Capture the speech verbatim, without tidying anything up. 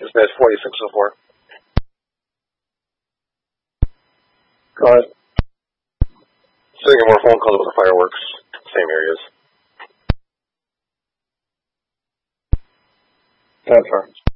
Dispatch forty-six oh four. Go ahead. So you get more phone calls with the fireworks, same areas. That's right.